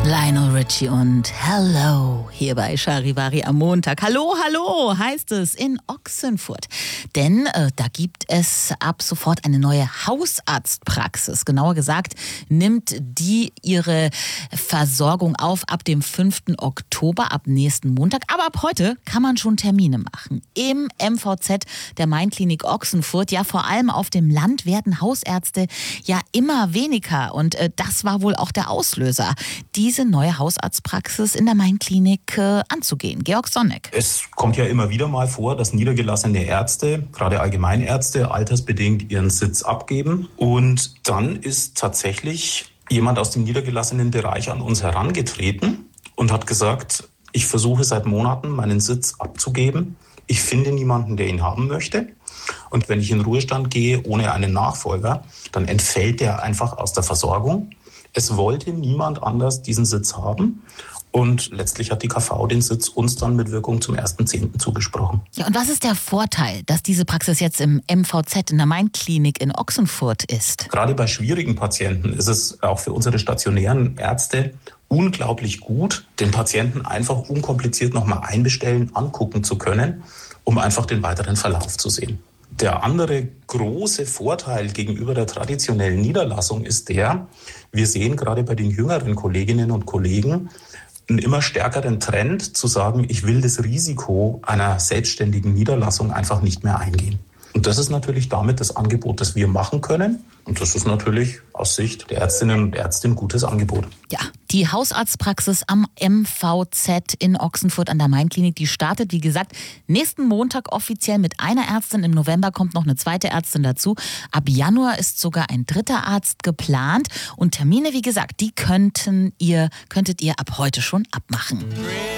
Lionel Richie und Hello hier bei Charivari am Montag. Hallo, hallo heißt es in Ochsenfurt. Denn da gibt es ab sofort eine neue Hausarztpraxis. Genauer gesagt nimmt die ihre Versorgung auf ab dem 5. Oktober, ab nächsten Montag. Aber ab heute kann man schon Termine machen. Im MVZ der Main-Klinik Ochsenfurt. Ja, vor allem auf dem Land werden Hausärzte ja immer weniger. Und das war wohl auch der Auslöser, diese neue Hausarztpraxis in der Main-Klinik anzugehen. Georg Sonneck. Es kommt ja immer wieder mal vor, dass niedergelassene Ärzte, gerade Allgemeinärzte, altersbedingt ihren Sitz abgeben. Und dann ist tatsächlich jemand aus dem niedergelassenen Bereich an uns herangetreten und hat gesagt, ich versuche seit Monaten meinen Sitz abzugeben. Ich finde niemanden, der ihn haben möchte. Und wenn ich in Ruhestand gehe ohne einen Nachfolger, dann entfällt der einfach aus der Versorgung. Es wollte niemand anders diesen Sitz haben. Und letztlich hat die KV den Sitz uns dann mit Wirkung zum 1.10. zugesprochen. Ja, und was ist der Vorteil, dass diese Praxis jetzt im MVZ in der Main-Klinik in Ochsenfurt ist? Gerade bei schwierigen Patienten ist es auch für unsere stationären Ärzte unglaublich gut, den Patienten einfach unkompliziert nochmal einbestellen, angucken zu können, um einfach den weiteren Verlauf zu sehen. Der andere große Vorteil gegenüber der traditionellen Niederlassung ist der, wir sehen gerade bei den jüngeren Kolleginnen und Kollegen einen immer stärkeren Trend zu sagen, ich will das Risiko einer selbstständigen Niederlassung einfach nicht mehr eingehen. Und das ist natürlich damit das Angebot, das wir machen können. Und das ist natürlich aus Sicht der Ärztinnen und Ärzte ein gutes Angebot. Ja, die Hausarztpraxis am MVZ in Ochsenfurt an der Main-Klinik, die startet, wie gesagt, nächsten Montag offiziell mit einer Ärztin. Im November kommt noch eine zweite Ärztin dazu. Ab Januar ist sogar ein dritter Arzt geplant. Und Termine, wie gesagt, die könntet ihr ab heute schon abmachen.